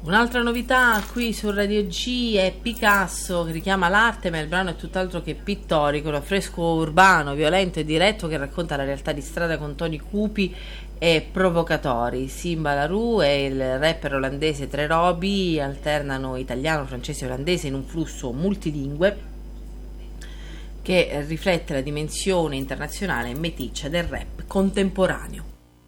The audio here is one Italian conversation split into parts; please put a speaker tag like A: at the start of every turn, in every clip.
A: Un'altra novità qui su Radio G è Picasso, che richiama l'arte, ma il brano è tutt'altro che pittorico, un affresco urbano, violento e diretto che racconta la realtà di strada con toni cupi e provocatori. Simba Larue e il rapper olandese Tre Roby alternano italiano, francese e olandese in un flusso multilingue che riflette la dimensione internazionale e meticcia del rap contemporaneo.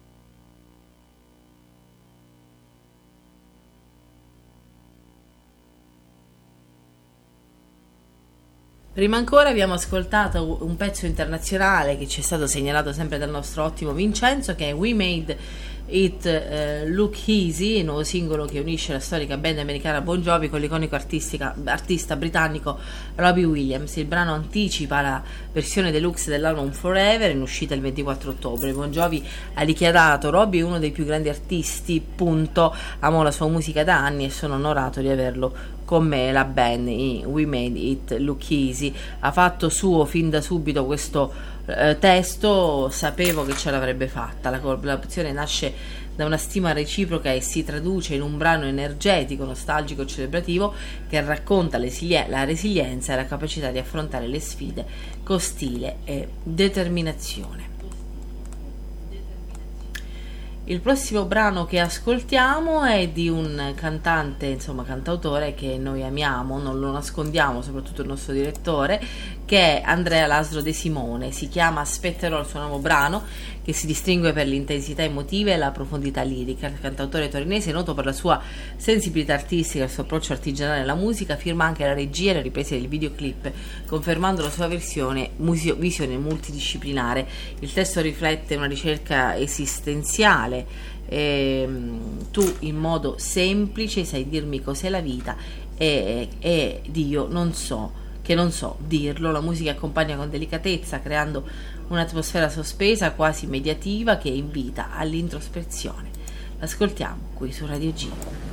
A: Prima ancora abbiamo ascoltato un pezzo internazionale che ci è stato segnalato sempre dal nostro ottimo Vincenzo, che è We Made It Look Easy, il nuovo singolo che unisce la storica band americana Bon Jovi con l'iconico artista britannico Robbie Williams. Il brano anticipa la versione deluxe dell'album Forever, in uscita il 24 ottobre. Bon Jovi ha dichiarato: Robbie è uno dei più grandi artisti, punto. Amo la sua musica da anni e sono onorato di averlo con me. La band in We Made It Look Easy ha fatto suo fin da subito questo testo, sapevo che ce l'avrebbe fatta. La collaborazione nasce da una stima reciproca e si traduce in un brano energetico, nostalgico e celebrativo che racconta la resilienza e la capacità di affrontare le sfide con stile e determinazione. Il prossimo brano che ascoltiamo è di un cantante, cantautore che noi amiamo, non lo nascondiamo, soprattutto il nostro direttore, che è Andrea Laslo De Simone. Si chiama Aspetterò, il suo nuovo brano, che si distingue per l'intensità emotiva e la profondità lirica. Il cantautore torinese, noto per la sua sensibilità artistica e il suo approccio artigianale alla musica, firma anche la regia e le riprese del videoclip, confermando la sua visione multidisciplinare. Il testo riflette una ricerca esistenziale. Tu in modo semplice sai dirmi cos'è la vita e Dio non so dirlo. La musica accompagna con delicatezza, creando un'atmosfera sospesa, quasi mediativa, che invita all'introspezione. L'ascoltiamo qui su Radio G.